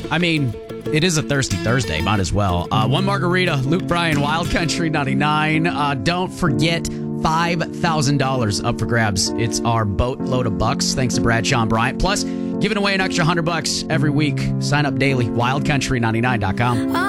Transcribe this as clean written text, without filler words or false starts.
I mean, it is a thirsty Thursday. Might as well. One margarita, Luke Bryan, Wild Country 99. Don't forget $5,000 up for grabs. It's our boatload of bucks, thanks to Bradshaw and Bryant. Plus, giving away an extra $100 every week. Sign up daily, wildcountry99.com.